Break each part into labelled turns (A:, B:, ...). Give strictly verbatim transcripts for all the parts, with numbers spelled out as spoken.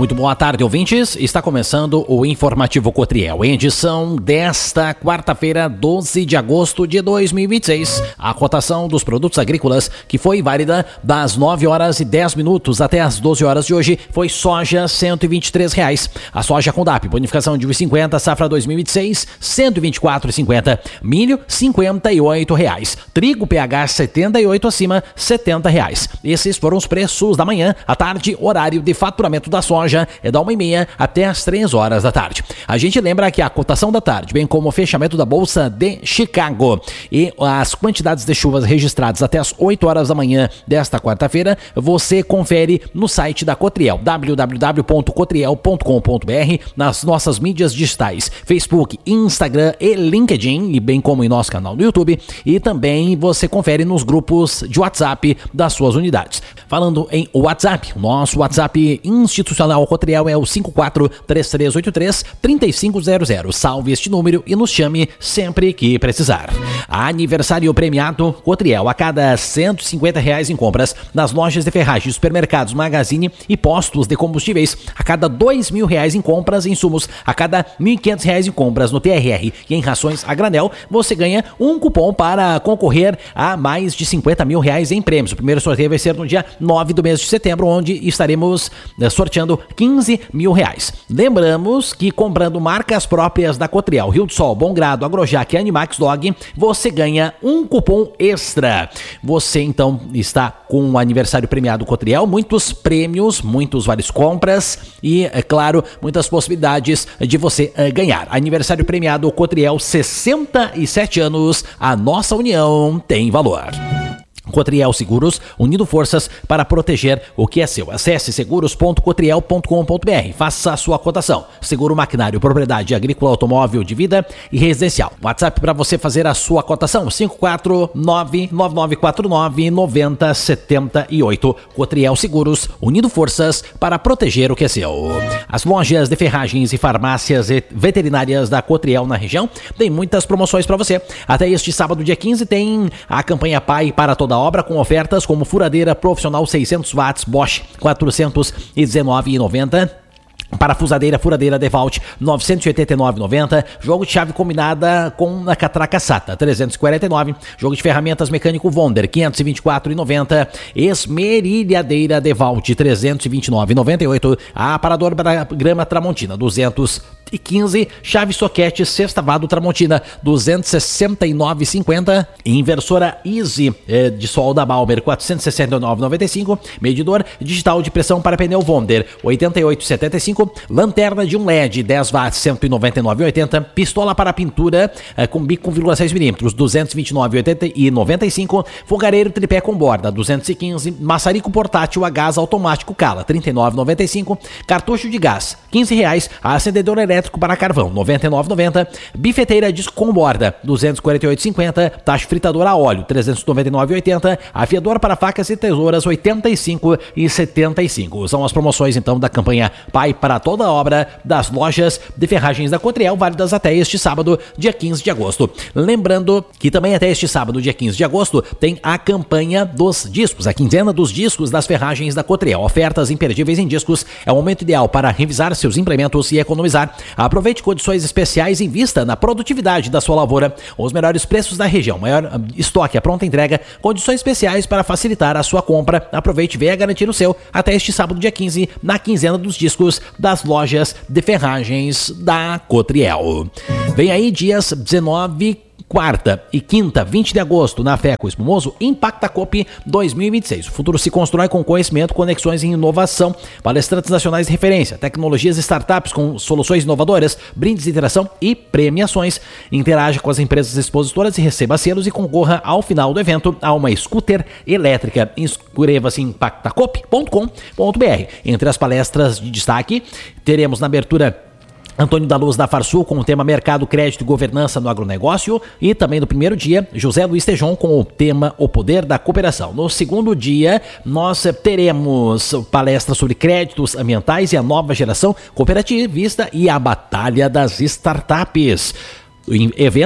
A: Muito boa tarde, ouvintes. Está começando o Informativo Cotriel, em edição desta quarta-feira, doze de agosto de dois mil e vinte e seis. A cotação dos produtos agrícolas, que foi válida das nove horas e dez minutos até as doze horas de hoje, foi soja cento e vinte e três reais. A soja com D A P, bonificação de um e cinquenta, safra dois mil e vinte e seis, cento e vinte e quatro e cinquenta. Milho, cinquenta e oito reais. Trigo P H setenta e oito acima, setenta reais. Esses foram os preços da manhã. À tarde, horário de faturamento da soja é da uma e meia até as três horas da tarde. A gente lembra que a cotação da tarde, bem como o fechamento da Bolsa de Chicago e as quantidades de chuvas registradas até as oito horas da manhã desta quarta-feira, você confere no site da Cotriel, w w w ponto cotriel ponto com ponto b r, nas nossas mídias digitais, Facebook, Instagram e LinkedIn, e bem como em nosso canal no YouTube, e também você confere nos grupos de WhatsApp das suas unidades. Falando em WhatsApp, nosso WhatsApp institucional Cotriel é o cinco quatro três três oito três três cinco zero zero. Salve este número e nos chame sempre que precisar. Aniversário premiado Cotriel. A cada cento e cinquenta reais em compras nas lojas de ferragens, supermercados, magazine e postos de combustíveis. A cada dois mil reais em compras em insumos. A cada mil e quinhentos reais em compras no T R R e em rações a granel, você ganha um cupom para concorrer a mais de cinquenta mil reais em prêmios. O primeiro sorteio vai ser no dia nove do mês de setembro, onde estaremos sorteando quinze mil reais. Lembramos que comprando marcas próprias da Cotriel, Rio do Sol, Bom Grado, Agrojac e Animax Dog, você ganha um cupom extra. Você então está com o aniversário premiado Cotriel, muitos prêmios, muitos vários compras e, é claro, muitas possibilidades de você uh, ganhar. Aniversário premiado Cotriel, sessenta e sete anos, a nossa união tem valor. Cotriel Seguros, unindo forças para proteger o que é seu. Acesse seguros ponto cotriel ponto com ponto b r. Faça a sua cotação. Seguro maquinário, propriedade agrícola, automóvel, de vida e residencial. WhatsApp para você fazer a sua cotação: cinco quatro nove nove nove quatro nove nove zero sete oito. Cotriel Seguros, unindo forças para proteger o que é seu. As lojas de ferragens e farmácias e veterinárias da Cotriel na região tem muitas promoções para você. Até este sábado, dia quinze, tem a campanha Pai para toda a obra, com ofertas como furadeira profissional seiscentos watts Bosch quatrocentos e dezenove reais e noventa centavos. Parafusadeira, furadeira DeWalt, novecentos e oitenta e nove reais e noventa centavos. Jogo de chave combinada com a catraca SATA, trezentos e quarenta e nove reais. Jogo de ferramentas mecânico Wonder, quinhentos e vinte e quatro reais e noventa centavos. Esmerilhadeira DeWalt, trezentos e vinte e nove reais e noventa e oito centavos. Aparador para grama Tramontina, duzentos e quinze reais. Chave soquete sextavado Tramontina, duzentos e sessenta e nove reais e cinquenta centavos. Inversora Easy eh, de solda Balmer, quatrocentos e sessenta e nove reais e noventa e cinco centavos. Medidor digital de pressão para pneu Wonder, oitenta e oito reais e setenta e cinco centavos. Lanterna de um L E D, dez watts, cento e noventa e nove reais e oitenta centavos. Pistola para pintura eh, com bico um vírgula seis milímetros, duzentos e vinte e nove reais e noventa e cinco centavos. Fogareiro tripé com borda, duzentos e quinze reais. Maçarico portátil a gás automático Cala, trinta e nove reais e noventa e cinco centavos. Cartucho de gás, quinze reais. Acendedor elétrico para carvão, noventa e nove reais e noventa centavos. Bifeteira disco com borda, duzentos e quarenta e oito reais e cinquenta centavos. Taxa fritadora a óleo, trezentos e noventa e nove reais e oitenta centavos. Afiador para facas e tesouras, oitenta e cinco reais e setenta e cinco centavos. São as promoções então da campanha Pai para toda a obra das lojas de ferragens da Cotriel, válidas até este sábado, dia quinze de agosto. Lembrando que também até este sábado, dia quinze de agosto, tem a campanha dos discos, a quinzena dos discos das ferragens da Cotriel. Ofertas imperdíveis em discos, é o momento ideal para revisar seus implementos e economizar. Aproveite condições especiais em vista na produtividade da sua lavoura, os melhores preços da região, maior estoque, a pronta entrega, condições especiais para facilitar a sua compra. Aproveite e venha garantir o seu até este sábado, dia quinze, na quinzena dos discos das lojas de ferragens da Cotriel. Vem aí dias dezenove, quarta e quinta, vinte de agosto, na FECO Espumoso, Impacta Cop dois mil e vinte e seis. O futuro se constrói com conhecimento, conexões e inovação. Palestrantes nacionais de referência, tecnologias e startups com soluções inovadoras, brindes de interação e premiações. Interaja com as empresas expositoras e receba selos e concorra ao final do evento a uma scooter elétrica. Inscreva-se em impacta cop ponto com ponto b r. Entre as palestras de destaque, teremos na abertura Antônio da Luz da Farsul com o tema Mercado, Crédito e Governança no Agronegócio, e também no primeiro dia, José Luiz Tejon com o tema O Poder da Cooperação. No segundo dia, nós teremos palestra sobre créditos ambientais e a nova geração cooperativista e a batalha das startups. O evento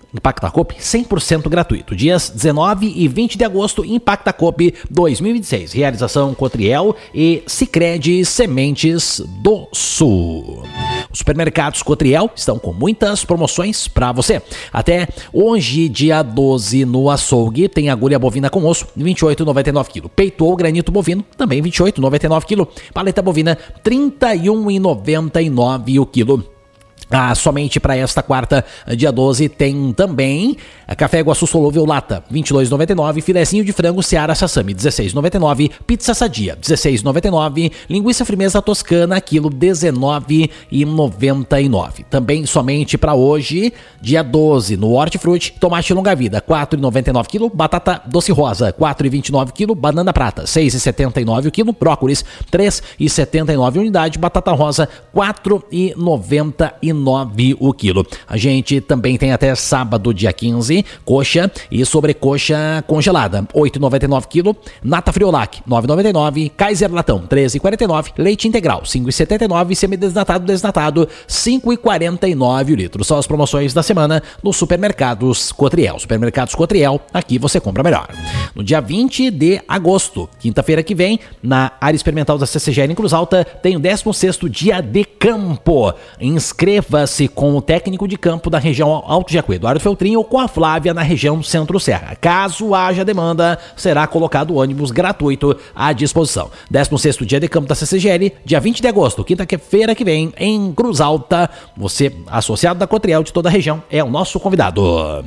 A: Impacta Coop cem por cento gratuito. Dias dezenove e vinte de agosto, Impacta Coop dois mil e vinte e seis. Realização Cotriel e Sicredi Sementes do Sul. Os supermercados Cotriel estão com muitas promoções para você. Até hoje, dia doze, no açougue, tem agulha bovina com osso, vinte e oito reais e noventa e nove centavos. Peito ou granito bovino, também vinte e oito reais e noventa e nove centavos. Paleta bovina, trinta e um reais e noventa e nove centavos o quilo. Ah, somente para esta quarta, dia doze, tem também café Iguaçu solúvel lata, vinte e dois reais e noventa e nove centavos, filezinho de frango Seara Sassami, dezesseis reais e noventa e nove centavos, pizza sadia, dezesseis reais e noventa e nove centavos, linguiça frimeza toscana, quilo, dezenove reais e noventa e nove centavos. Também somente para hoje, dia doze, no Hortifruti, tomate longa vida, quatro reais e noventa e nove centavos, quilo, batata doce rosa, quatro reais e vinte e nove centavos, quilo, banana prata, seis reais e setenta e nove centavos o quilo, brócolis, três reais e setenta e nove centavos unidade, batata rosa, quatro reais e noventa e nove centavos o quilo. A gente também tem até sábado, dia quinze, coxa e sobrecoxa congelada, oito reais e noventa e nove centavos quilo, nata Friolac, nove reais e noventa e nove centavos, Kaiser Latão, treze reais e quarenta e nove centavos, leite integral, cinco reais e setenta e nove centavos, semidesnatado desnatado, cinco reais e quarenta e nove centavos o litro. São as promoções da semana nos supermercados Cotriel. Supermercados Cotriel, aqui você compra melhor. No dia vinte de agosto, quinta-feira que vem, na área experimental da C C G R em Cruz Alta, tem o décimo sexto dia de campo. Inscreva-se com o técnico de campo da região Alto Jacuí, Eduardo Feltrinho, ou com a Flávia na região Centro-Serra. Caso haja demanda, será colocado ônibus gratuito à disposição. décimo sexto dia de campo da C C G L, dia vinte de agosto, quinta-feira que vem, em Cruz Alta. Você, associado da Cotriel de toda a região, é o nosso convidado.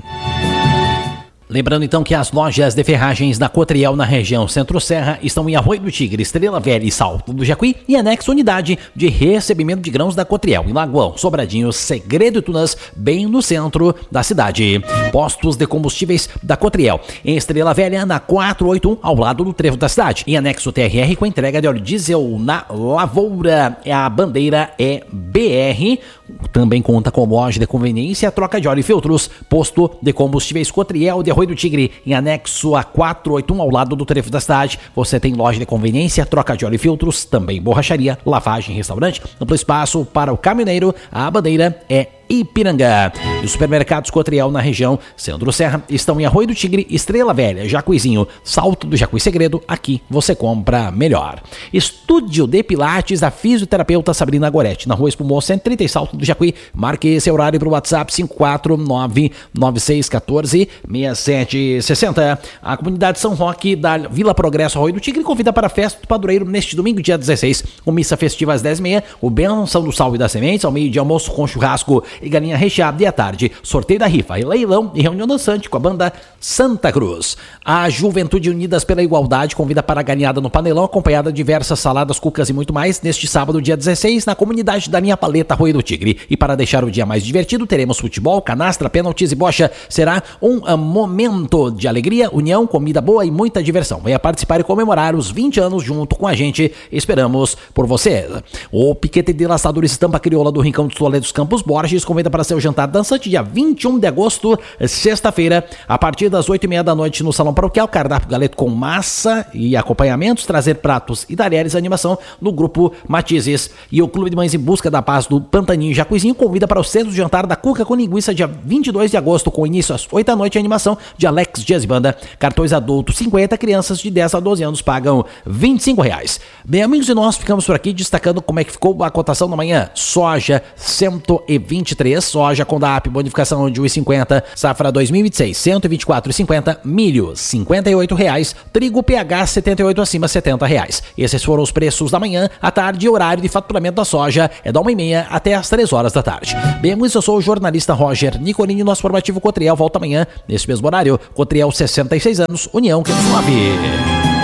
A: Lembrando então que as lojas de ferragens da Cotriel na região Centro-Serra estão em Arroio do Tigre, Estrela Velha e Salto do Jacuí, e anexo unidade de recebimento de grãos da Cotriel em Lagoão, Sobradinho, Segredo e Tunas, bem no centro da cidade. Postos de combustíveis da Cotriel em Estrela Velha, na quatrocentos e oitenta e um, ao lado do trevo da cidade. Em anexo T R R com entrega de óleo diesel na Lavoura. A bandeira é B R. Também conta com loja de conveniência, troca de óleo e filtros. Posto de combustíveis Cotriel de Arroio do Tigre, em anexo a quatrocentos e oitenta e um, ao lado do trevo da cidade. Você tem loja de conveniência, troca de óleo e filtros, também borracharia, lavagem, restaurante, amplo espaço para o caminhoneiro. A bandeira é Ipiranga. E os supermercados Cotriel na região Centro-Serra estão em Arroio do Tigre, Estrela Velha, Jacuizinho, Salto do Jacuí Segredo. Aqui você compra melhor. Estúdio de Pilates da fisioterapeuta Sabrina Goretti, na Rua Espumoso cento e trinta, Salto do Jacuí. Marque seu horário para o WhatsApp cinco quatro nove nove seis um quatro seis sete seis zero. A comunidade São Roque da Vila Progresso, Arroio do Tigre, convida para a festa do padroeiro neste domingo, dia dezesseis, com missa festiva às dez e meia, o Benção do Sal e das Sementes, ao meio-dia almoço com churrasco e galinha recheada, e à tarde, sorteio da rifa e leilão e reunião dançante com a banda Santa Cruz. A Juventude Unidas pela Igualdade convida para a galinhada no panelão, acompanhada de diversas saladas, cucas e muito mais, neste sábado, dia dezesseis, na comunidade da Linha Paleta, Arroio do Tigre. E para deixar o dia mais divertido, teremos futebol, canastra, pênaltis e bocha. Será um, um momento de alegria, união, comida boa e muita diversão. Venha participar e comemorar os vinte anos junto com a gente. Esperamos por você. O Piquete de Laçadores Estampa Crioula do Rincão dos Toledos Campos Borges convida para seu jantar dançante, dia vinte e um de agosto, sexta-feira, a partir das oito e meia da noite, no Salão Paroquial. Cardápio galeto com massa e acompanhamentos, trazer pratos e talheres, animação no grupo Matizes. E o Clube de Mães em Busca da Paz do Pantaninho Jacuizinho convida para o centro de jantar da Cuca com Linguiça, dia vinte e dois de agosto, com início às oito da noite, a animação de Alex Dias Banda. Cartões adultos cinquenta, crianças de dez a doze anos pagam vinte e cinco reais. Bem, amigos, e nós ficamos por aqui destacando como é que ficou a cotação da manhã. Soja cento e vinte e três, soja com D A P, bonificação de um real e cinquenta, safra dois mil e vinte e seis, cento e vinte e quatro reais e cinquenta, milho cinquenta e oito reais, trigo P H setenta e oito acima, setenta reais. Esses foram os preços da manhã. À tarde, horário de faturamento da soja é da uma e meia até as três horas da tarde. Bem, amigos, eu sou o jornalista Roger Nicolini, nosso formativo Cotriel volta amanhã, nesse mesmo horário. Cotriel, sessenta e seis anos, União que nos move.